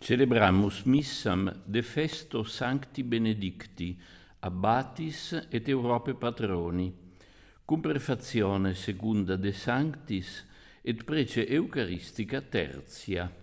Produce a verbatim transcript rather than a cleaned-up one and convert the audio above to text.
Celebramus missam de festo Sancti Benedicti, abbatis et Europe patroni, cum prefazione secunda de Sanctis et prece Eucharistica tertia.